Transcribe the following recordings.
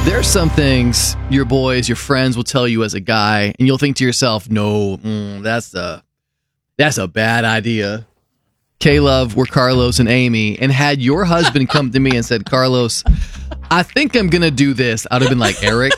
There are some things your boys, your friends will tell you as a guy, and you'll think to yourself, no, that's a bad idea. K-Love, we're Carlos and Amy, and had your husband come to me and said, Carlos, I think I'm going to do this, I'd have been like, Eric,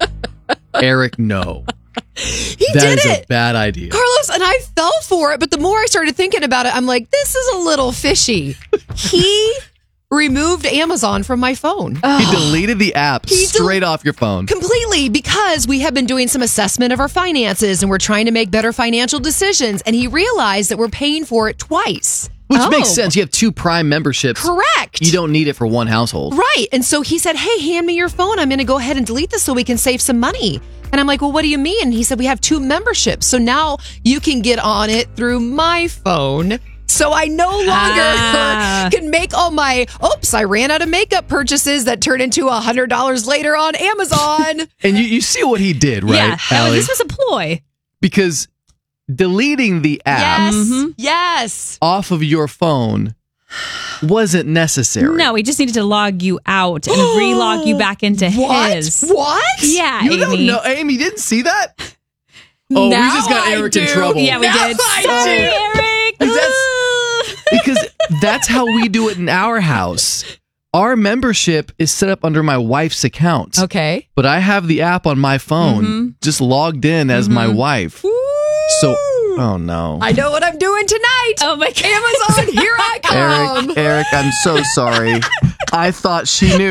no. That is a bad idea. Carlos, and I fell for it, but the more I started thinking about it, I'm like, this is a little fishy. He removed Amazon from my phone. He deleted the app straight off your phone. Completely, because we have been doing some assessment of our finances and we're trying to make better financial decisions. And he realized that we're paying for it twice. Which makes sense. You have 2 Prime memberships. Correct. You don't need it for one household. Right. And so he said, hey, hand me your phone. I'm going to go ahead and delete this so we can save some money. And I'm like, well, what do you mean? And he said, we have 2 memberships. So now you can get on it through my phone. So I no longer can make all my, I ran out of makeup purchases that turn into $100 later on Amazon. And you see what he did, right, Yeah, Allie? this was a ploy. Because deleting the app Yes. off of your phone wasn't necessary. No, he just needed to log you out and re-log you back into his. What? Yeah, You Amy. don't know. Amy, you didn't see that? Oh, Now we just got I Eric do. in trouble. Yeah, we Now did. I Sorry, do. Eric. Because that's how we do it in our house. Our membership is set up under my wife's account. Okay. But I have the app on my phone just logged in as my wife. So, oh no. I know what I'm doing tonight. Oh my God. Amazon, here I come. Eric, I'm so sorry. I thought she knew.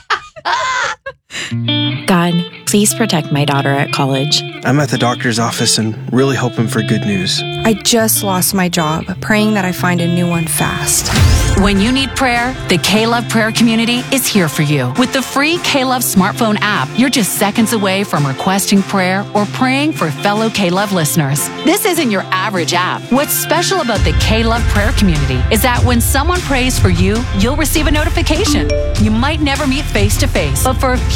God, please protect my daughter at college. I'm at the doctor's office and really hoping for good news. I just lost my job, praying that I find a new one fast. When you need prayer, the K-Love prayer community is here for you. With the free K-Love smartphone app, you're just seconds away from requesting prayer or praying for fellow K-Love listeners. This isn't your average app. What's special about the K-Love prayer community is that when someone prays for you, you'll receive a notification. You might never meet face to face, but for a few